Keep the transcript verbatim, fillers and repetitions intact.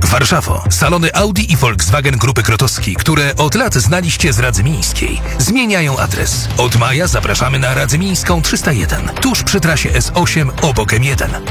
Warszawo. Salony Audi i Volkswagen Grupy Krotowski, które od lat znaliście z Radzy Miejskiej, zmieniają adres. Od maja zapraszamy na Radzę Miejską trzysta jeden, tuż przy trasie S osiem obok M jeden.